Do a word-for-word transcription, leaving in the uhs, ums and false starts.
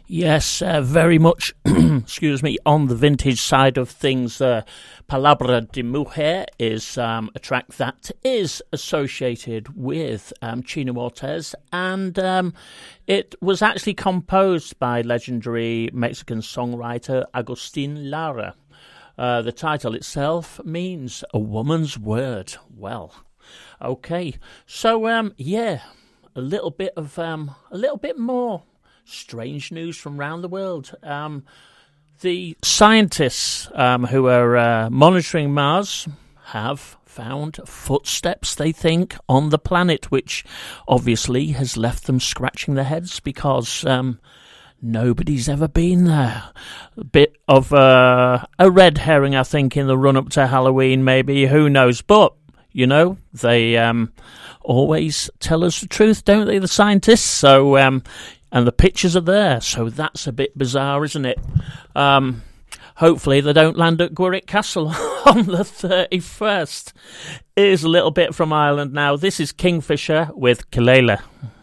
Yes, uh, very much, excuse me, on the vintage side of things. Uh, Palabra de Mujer is um, a track that is associated with um, Chino Mortez, and um, it was actually composed by legendary Mexican songwriter Agustin Lara. Uh, the title itself means a woman's word. Well, okay, so um, yeah, a little bit of um, a little bit more strange news from around the world. Um, the scientists um, who are uh, monitoring Mars have found footsteps, they think, on the planet, which obviously has left them scratching their heads because um, nobody's ever been there. A bit of uh, a red herring, I think, in the run-up to Halloween, maybe. Who knows? But, you know, they um, always tell us the truth, don't they, the scientists? So, um, and the pictures are there, so that's a bit bizarre, isn't it? Um, hopefully they don't land at Gwirit Castle on the thirty-first. Here's a little bit from Ireland now. This is Kingfisher with Kelela.